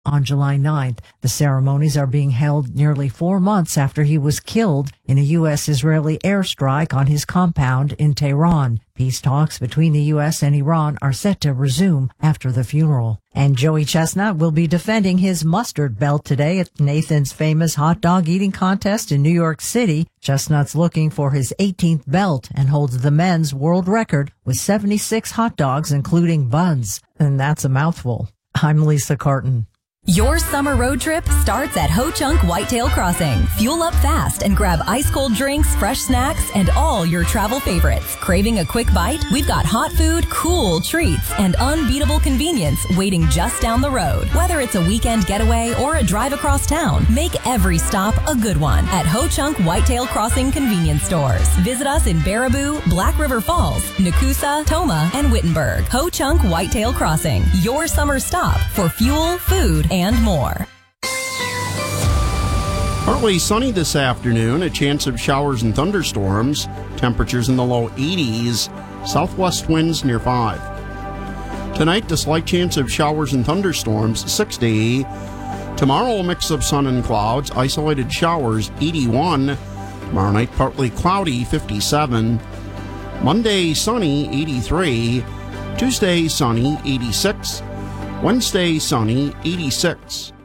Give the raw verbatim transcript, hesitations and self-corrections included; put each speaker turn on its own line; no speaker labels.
on July ninth. The ceremonies are being held nearly four months after he was killed in a U S Israeli airstrike on his compound in Tehran. Peace talks between the U S and Iran are set to resume after the funeral. And Joey Chestnut will be defending his mustard belt today at Nathan's famous hot dog eating contest in New York City. Chestnut's looking for his eighteenth belt and holds the men's world record with seventy-six hot dogs, including buns. And that's a mouthful. I'm Lisa Carton.
Your summer road trip starts at Ho Chunk Whitetail Crossing. Fuel up fast and grab ice-cold drinks, fresh snacks, and all your travel favorites. Craving a quick bite? We've got hot food, cool treats, and unbeatable convenience waiting just down the road. Whether it's a weekend getaway or a drive across town, make every stop a good one at Ho Chunk Whitetail Crossing convenience stores. Visit us in Baraboo, Black River Falls, Nakusa, Toma, and Wittenberg. Ho Chunk Whitetail Crossing, your summer stop for fuel, food, and more.
Partly sunny this afternoon, a chance of showers and thunderstorms. Temperatures in the low eighties, southwest winds near five. Tonight, a slight chance of showers and thunderstorms, sixty. Tomorrow, a mix of sun and clouds, isolated showers, eighty-one. Tomorrow night, partly cloudy, fifty-seven. Monday, sunny, eighty-three. Tuesday, sunny, eighty-six. Wednesday, sunny, eighty-six.